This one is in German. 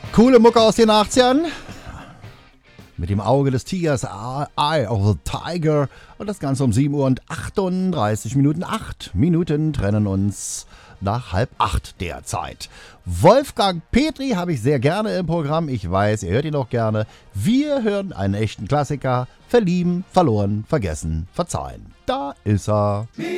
Coole Mucke aus den 80ern. Mit dem Auge des Tigers, Eye of the Tiger. Und das Ganze um 7 Uhr und 38 Minuten. 8 Minuten trennen uns nach 7:30 derzeit. Wolfgang Petri habe ich sehr gerne im Programm. Ich weiß, ihr hört ihn auch gerne. Wir hören einen echten Klassiker. Verlieben, verloren, vergessen, verzeihen. Da ist er.